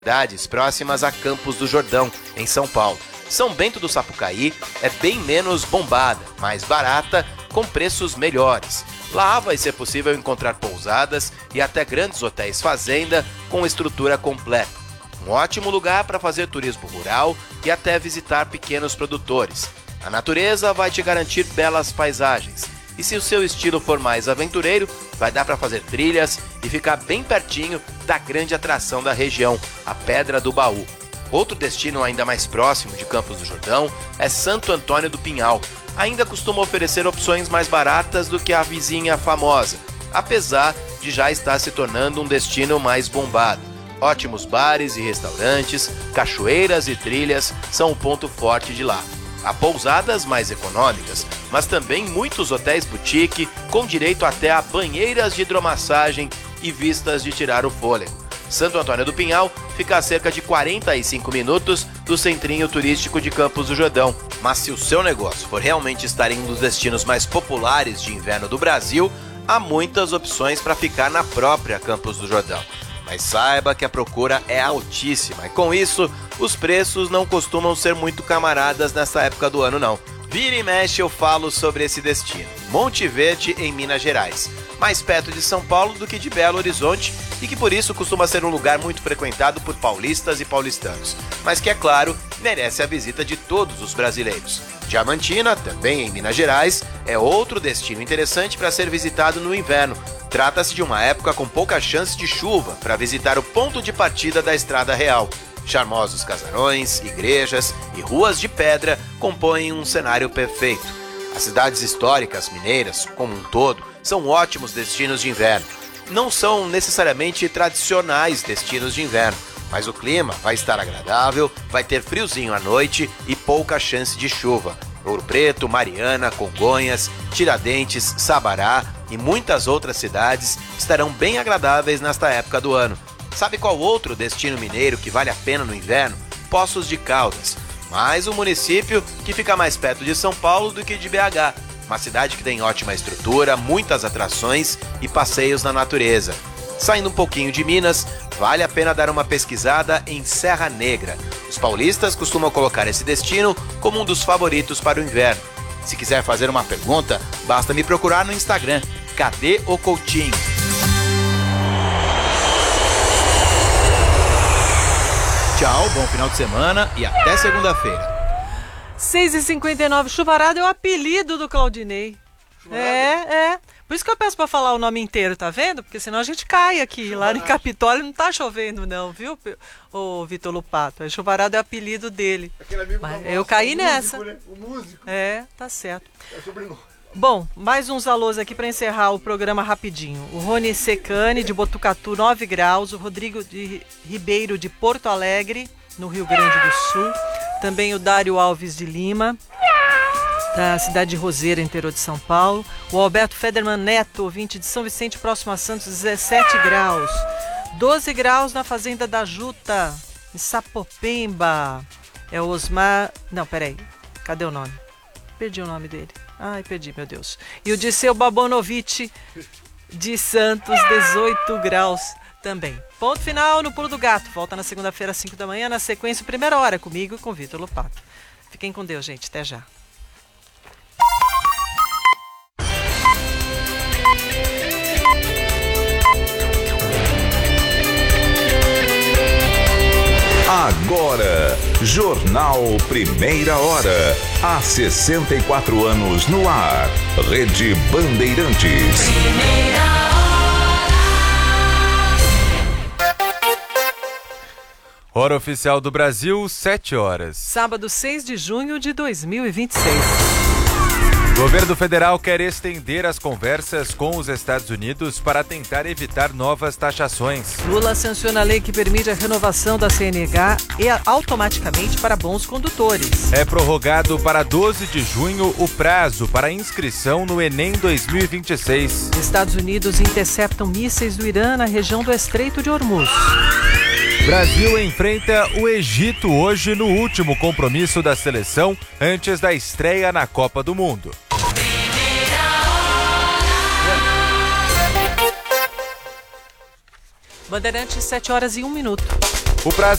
cidades próximas a Campos do Jordão, em São Paulo. São Bento do Sapucaí é bem menos bombada, mais barata, com preços melhores. Lá vai ser possível encontrar pousadas e até grandes hotéis fazenda com estrutura completa. Um ótimo lugar para fazer turismo rural e até visitar pequenos produtores. A natureza vai te garantir belas paisagens. E se o seu estilo for mais aventureiro, vai dar para fazer trilhas e ficar bem pertinho da grande atração da região, a Pedra do Baú. Outro destino ainda mais próximo de Campos do Jordão é Santo Antônio do Pinhal. Ainda costuma oferecer opções mais baratas do que a vizinha famosa, apesar de já estar se tornando um destino mais bombado. Ótimos bares e restaurantes, cachoeiras e trilhas são o ponto forte de lá. Há pousadas mais econômicas, mas também muitos hotéis boutique com direito até a banheiras de hidromassagem e vistas de tirar o fôlego. Santo Antônio do Pinhal fica a cerca de 45 minutos do centrinho turístico de Campos do Jordão. Mas se o seu negócio for realmente estar em um dos destinos mais populares de inverno do Brasil, há muitas opções para ficar na própria Campos do Jordão. Mas saiba que a procura é altíssima e com isso, os preços não costumam ser muito camaradas nessa época do ano não. Vira e mexe eu falo sobre esse destino, Monte Verde em Minas Gerais, mais perto de São Paulo do que de Belo Horizonte e que por isso costuma ser um lugar muito frequentado por paulistas e paulistanos, mas que é claro, merece a visita de todos os brasileiros. Diamantina, também em Minas Gerais, é outro destino interessante para ser visitado no inverno. Trata-se de uma época com pouca chance de chuva para visitar o ponto de partida da Estrada Real. Charmosos casarões, igrejas e ruas de pedra compõem um cenário perfeito. As cidades históricas mineiras, como um todo, são ótimos destinos de inverno. Não são necessariamente tradicionais destinos de inverno, mas o clima vai estar agradável, vai ter friozinho à noite e pouca chance de chuva. Ouro Preto, Mariana, Congonhas, Tiradentes, Sabará e muitas outras cidades estarão bem agradáveis nesta época do ano. Sabe qual outro destino mineiro que vale a pena no inverno? Poços de Caldas, mais um município que fica mais perto de São Paulo do que de BH. Uma cidade que tem ótima estrutura, muitas atrações e passeios na natureza. Saindo um pouquinho de Minas, vale a pena dar uma pesquisada em Serra Negra. Os paulistas costumam colocar esse destino como um dos favoritos para o inverno. Se quiser fazer uma pergunta, basta me procurar no Instagram. Cadê o Coutinho? Tchau, bom final de semana e até segunda-feira. 6h59, chuvarada é o apelido do Claudinei. Chuvarada? É. Por isso que eu peço pra falar o nome inteiro, tá vendo? Porque senão a gente cai aqui. Chuvarada. Lá em Capitólio não tá chovendo não, viu, ô Vitor Lupato? Chuvarada é o apelido dele. Mas eu caí nessa. Músico, né? O músico. É, tá certo. É sobrenome. Bom, mais uns alôs aqui para encerrar o programa rapidinho. O Rony Secane, de Botucatu, 9 graus. O Rodrigo de Ribeiro, de Porto Alegre, no Rio Grande do Sul. Também o Dário Alves de Lima, da cidade de Roseira, interior de São Paulo. O Alberto Federman Neto, ouvinte de São Vicente, próximo a Santos, 17 graus. 12 graus na Fazenda da Juta, em Sapopemba. É o Osmar... Não, peraí. Cadê o nome? Perdi o nome dele. Ai, perdi, meu Deus. E o Disseu Babonovic, de Santos, 18 graus também. Ponto final no Pulo do Gato. Volta na segunda-feira, às 5 da manhã, na sequência, primeira hora, comigo e com Vitor Lupato. Fiquem com Deus, gente. Até já. Agora, Jornal Primeira Hora. Há 64 anos no ar. Rede Bandeirantes. Primeira Hora oficial do Brasil, 7 horas. Sábado, 6 de junho de 2026. O governo federal quer estender as conversas com os Estados Unidos para tentar evitar novas taxações. Lula sanciona a lei que permite a renovação da CNH e automaticamente para bons condutores. É prorrogado para 12 de junho o prazo para inscrição no Enem 2026. Estados Unidos interceptam mísseis do Irã na região do Estreito de Hormuz. Brasil enfrenta o Egito hoje no último compromisso da seleção antes da estreia na Copa do Mundo. Bandeirantes, 7 horas e 1 minuto. O prazo